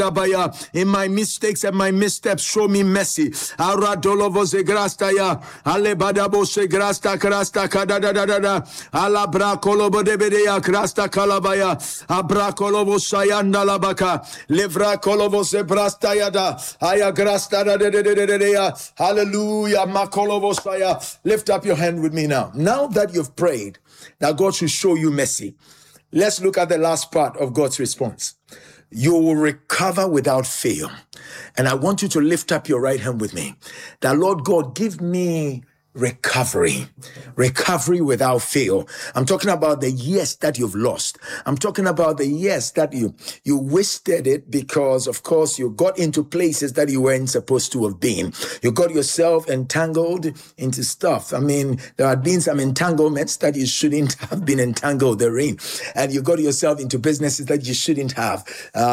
In my mistakes and my missteps, show me mercy. Aradolovo zegrastaya, alebadabo segrasta krasta kadadadada, alabra kolobo debedeya krasta kalabaya, abra kolovo sayanda labaka, levra kolovo zebrastayada, ayagrasta dadadadadaya. Hallelujah, makolovo saya. Lift up your hand with me now. Now that you've prayed that God should show you mercy, let's look at the last part of God's response. You will recover without fail. And I want you to lift up your right hand with me. That Lord God, give me recovery without fail. I'm talking about the years that you've lost. I'm talking about the years that you wasted it because, of course, you got into places that you weren't supposed to have been. You got yourself entangled into stuff. I mean, there had been some entanglements that you shouldn't have been entangled therein, and you got yourself into businesses that you shouldn't have.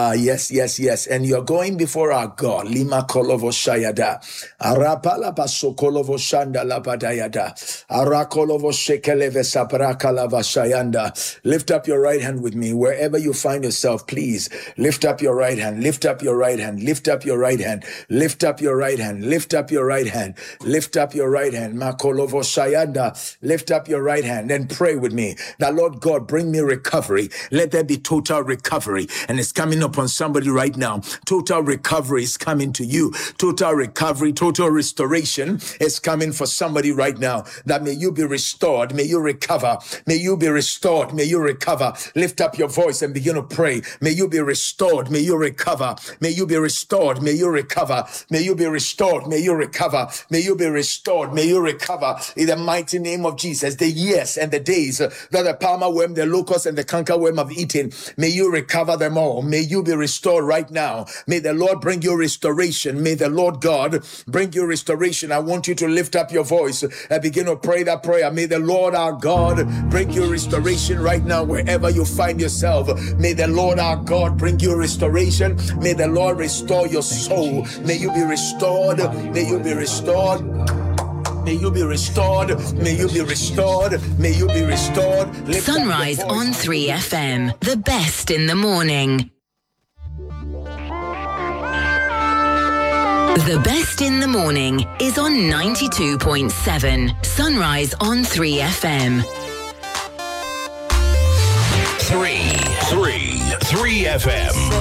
Yes. And you're going before our God. Lima kolovo shayada, arapala pasokolovo shanda labadayada, arakolovo shekeleve sabrakalava shayanda. Lift up your right hand with me wherever you find yourself. Please lift up your right hand. Lift up your right hand. Lift up your right hand. Lift up your right hand. Lift up your right hand. Lift up your right hand. Makolovo shayanda. Lift up your right hand and pray with me that Lord God, bring me recovery. Let there be total recovery. And it's coming upon somebody right now. Total recovery is coming to you. Total recovery, total restoration is coming for somebody right now. That may you be restored. May you recover. May you be restored. May you recover. Lift up your voice and begin to pray. May you be restored. May you recover. May you be restored. May you recover. May you be restored. May you recover. May you be restored. May you recover. In the mighty name of Jesus, the years and the days that the palmer worm, the locust, and the canker worm have eaten, may you recover them all. May you be restored right now. May the Lord bring you restoration. May the Lord God bring you restoration. I want you to lift up your voice and begin to pray that prayer. May the Lord our God bring you restoration right now wherever you find yourself. May the Lord our God bring you restoration. May the Lord restore your soul. May you be restored. May you be restored. May you be restored. May you be restored. May you be restored. Lift Sunrise on 3FM, the best in the morning. The best in the morning is on 92.7 Sunrise on 3FM. 3FM.